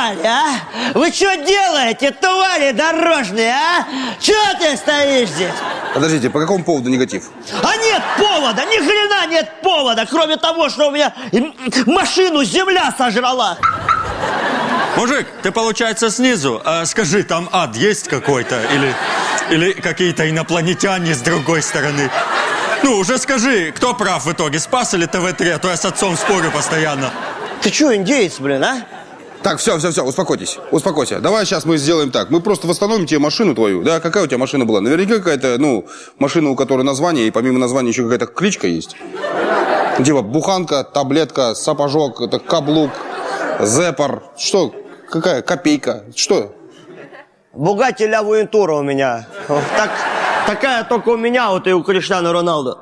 нормально, а? Вы что делаете, твари дорожные, а? Чего ты стоишь здесь? Подождите, по какому поводу негатив? А нет повода, ни хрена нет повода, кроме того, что у меня машину земля сожрала. Мужик, ты, получается, снизу. Скажи, там ад есть какой-то? Или какие-то инопланетяне с другой стороны? Ну, уже скажи, кто прав в итоге, Спас или ТВ-3, а то я с отцом спорю постоянно. Ты что, индеец, блин, а? Так, все, успокойтесь, успокойся. Давай сейчас мы сделаем так. Мы просто восстановим тебе машину твою. Да, какая у тебя машина была? Наверняка какая-то, машина, у которой название, и помимо названия еще какая-то кличка есть. Типа буханка, таблетка, сапожок, это каблук, зепар. Что? Какая? Копейка. Что? Бугатти ля Вуэнтура у меня. Такая только у меня, вот и у Криштиану Роналду.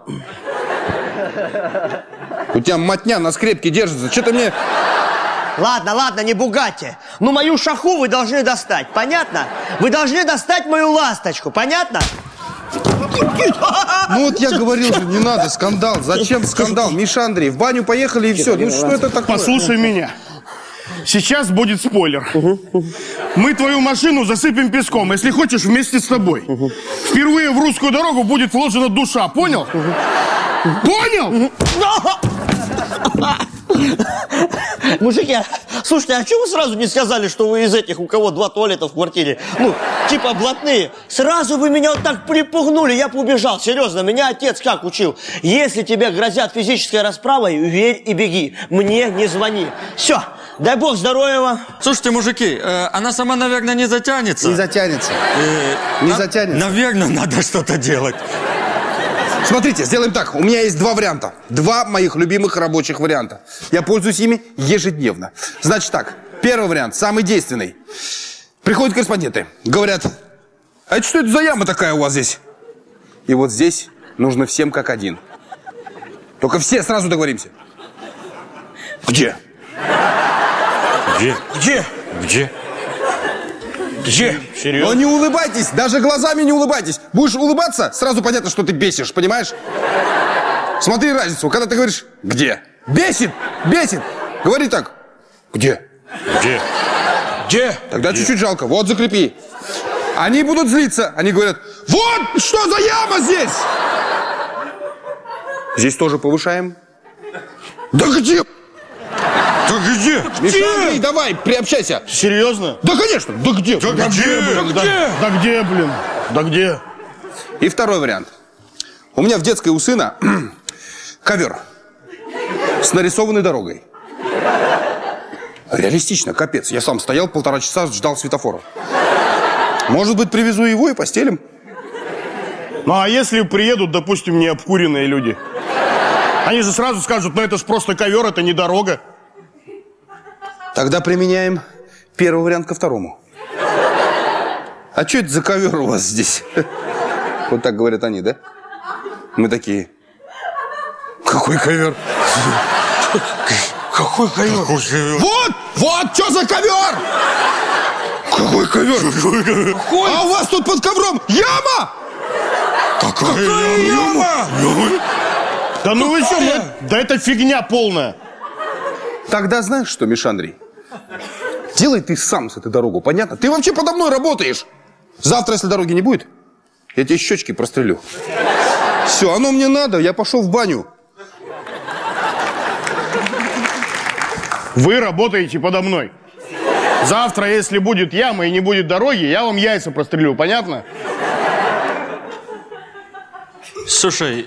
У тебя мотня на скрепке держится. Что ты мне... Ладно, не Бугатти. Но мою шаху вы должны достать, понятно? Вы должны достать мою ласточку, понятно? Ну вот я говорил же, не надо, скандал. Зачем скандал? Миша, Андрей, в баню поехали и все. Ну что это такое? Послушай меня. Сейчас будет спойлер. Мы твою машину засыпем песком, если хочешь, вместе с тобой. Впервые в русскую дорогу будет вложена душа, понял? Понял? Мужики, слушайте, а что вы сразу не сказали, что вы из этих, у кого 2 туалета в квартире? Типа блатные. Сразу вы меня вот так припугнули, я бы убежал. Серьезно, меня отец как учил? Если тебе грозят физической расправой, верь и беги. Мне не звони. Все, дай бог здоровья вам. Слушайте, мужики, она сама, наверное, не затянется. Не затянется. Не затянется. Наверное, надо что-то делать. Смотрите, сделаем так. У меня есть 2 варианта. 2 моих любимых рабочих варианта. Я пользуюсь ими ежедневно. Значит так, первый вариант, самый действенный. Приходят корреспонденты, говорят: а что это за яма такая у вас здесь? И вот здесь нужно всем как один. Только все сразу договоримся. Где? Где? Где? Где? Где? Серьезно? Но не улыбайтесь, даже глазами не улыбайтесь. Будешь улыбаться, сразу понятно, что ты бесишь, понимаешь? Смотри разницу, когда ты говоришь «где?». Бесит, бесит. Говори так. Где? Где? Где? Тогда чуть-чуть жалко. Вот, закрепи. Они будут злиться. Они говорят: вот что за яма здесь? Здесь тоже повышаем. Да где? Да где? Миша, Андрей, давай, приобщайся. Серьезно? Да, конечно. Да где? Да где? Да где, блин? Да где? И второй вариант. У меня в детской у сына ковер с нарисованной дорогой. Реалистично, капец. Я сам стоял 1,5 часа, ждал светофора. Может быть, привезу его и постелим. Ну, а если приедут, допустим, необкуренные люди? Они же сразу скажут: ну это ж просто ковер, это не дорога. Тогда применяем первый вариант ко второму. А что это за ковер у вас здесь? Вот так говорят они, да? Мы такие: какой ковер? Какой ковер? Вот, что за ковер? Какой ковер? А у вас тут под ковром яма? Какая яма? Да ну вы что, да это фигня полная. Тогда знаешь что, Миша, Андрей? Делай ты сам с этой дорогой, понятно? Ты вообще подо мной работаешь. Завтра, если дороги не будет, я тебе щечки прострелю. Все, оно мне надо, я пошел в баню. Вы работаете подо мной. Завтра, если будет яма и не будет дороги, я вам яйца прострелю, понятно? Слушай,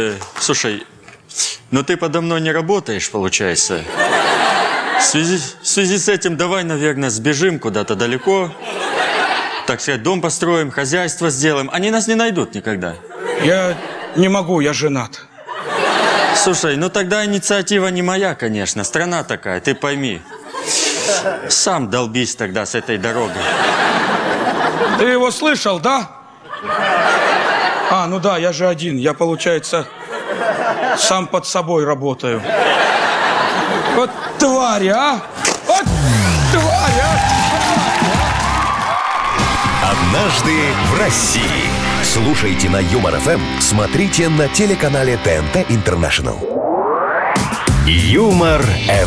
ну ты подо мной не работаешь, получается. В связи с этим давай, наверное, сбежим куда-то далеко. Так сказать, дом построим, хозяйство сделаем. Они нас не найдут никогда. Я не могу, я женат. Слушай, ну тогда инициатива не моя, конечно. Страна такая, ты пойми. Сам долбись тогда с этой дорогой. Ты его слышал, да? А, ну да, я же один. Я, получается, сам под собой работаю. Вот тварь, а! Вот тварь, а! Однажды в России. Слушайте на Юмор ФМ, смотрите на телеканале ТНТ Интернешнл. Юмор